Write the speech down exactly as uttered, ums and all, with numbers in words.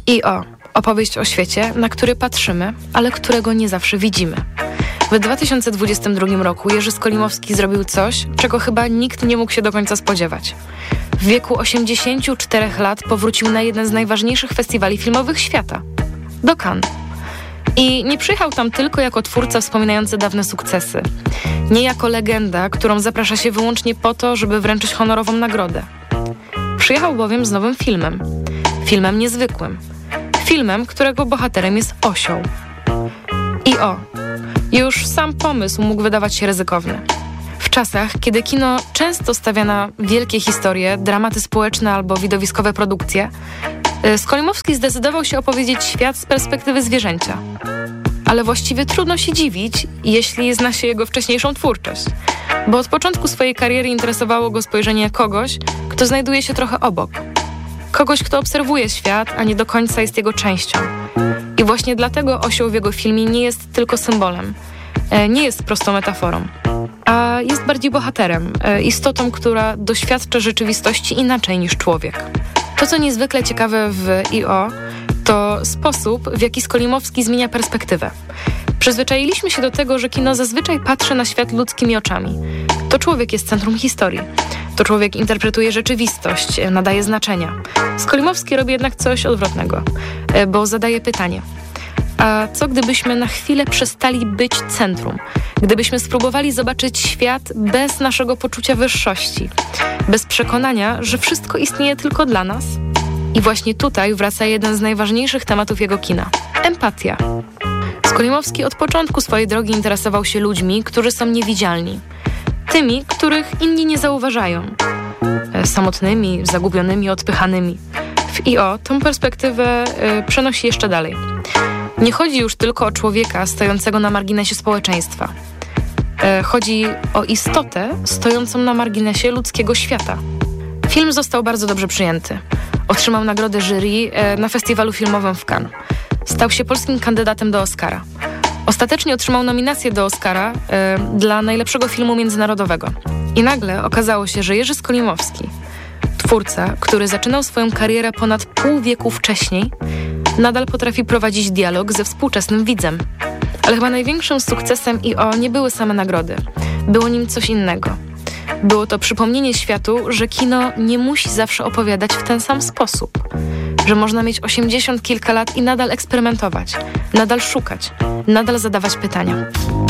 I o, opowieść o świecie, na który patrzymy, ale którego nie zawsze widzimy. W dwa tysiące dwudziestym drugim roku Jerzy Skolimowski zrobił coś, czego chyba nikt nie mógł się do końca spodziewać. W wieku osiemdziesięciu czterech lat powrócił na jeden z najważniejszych festiwali filmowych świata – do Cannes. I nie przyjechał tam tylko jako twórca wspominający dawne sukcesy. Nie jako legenda, którą zaprasza się wyłącznie po to, żeby wręczyć honorową nagrodę. Przyjechał bowiem z nowym filmem. Filmem niezwykłym. Filmem, którego bohaterem jest osioł. I o, już sam pomysł mógł wydawać się ryzykowny. W czasach, kiedy kino często stawia na wielkie historie, dramaty społeczne albo widowiskowe produkcje, Skolimowski zdecydował się opowiedzieć świat z perspektywy zwierzęcia. Ale właściwie trudno się dziwić, jeśli zna się jego wcześniejszą twórczość. Bo od początku swojej kariery interesowało go spojrzenie kogoś, kto znajduje się trochę obok. Kogoś, kto obserwuje świat, a nie do końca jest jego częścią. I właśnie dlatego osioł w jego filmie nie jest tylko symbolem, nie jest prostą metaforą, a jest bardziej bohaterem, istotą, która doświadcza rzeczywistości inaczej niż człowiek. To, co niezwykle ciekawe w I O, to sposób, w jaki Skolimowski zmienia perspektywę. Przyzwyczailiśmy się do tego, że kino zazwyczaj patrzy na świat ludzkimi oczami. To człowiek jest centrum historii. To człowiek interpretuje rzeczywistość, nadaje znaczenia. Skolimowski robi jednak coś odwrotnego, bo zadaje pytanie. A co gdybyśmy na chwilę przestali być centrum? Gdybyśmy spróbowali zobaczyć świat bez naszego poczucia wyższości, bez przekonania, że wszystko istnieje tylko dla nas? I właśnie tutaj wraca jeden z najważniejszych tematów jego kina – empatia. Skolimowski od początku swojej drogi interesował się ludźmi, którzy są niewidzialni. Tymi, których inni nie zauważają. Samotnymi, zagubionymi, odpychanymi. W I O tą perspektywę y, przenosi jeszcze dalej. Nie chodzi już tylko o człowieka stojącego na marginesie społeczeństwa. Y, chodzi o istotę stojącą na marginesie ludzkiego świata. Film został bardzo dobrze przyjęty. Otrzymał nagrodę jury y, na festiwalu filmowym w Cannes. Stał się polskim kandydatem do Oscara. Ostatecznie otrzymał nominację do Oscara y, dla najlepszego filmu międzynarodowego. I nagle okazało się, że Jerzy Skolimowski, twórca, który zaczynał swoją karierę ponad pół wieku wcześniej, nadal potrafi prowadzić dialog ze współczesnym widzem. Ale chyba największym sukcesem I O nie były same nagrody. Było nim coś innego. Było to przypomnienie światu, że kino nie musi zawsze opowiadać w ten sam sposób. Że można mieć osiemdziesiąt kilka lat i nadal eksperymentować, nadal szukać, nadal zadawać pytania.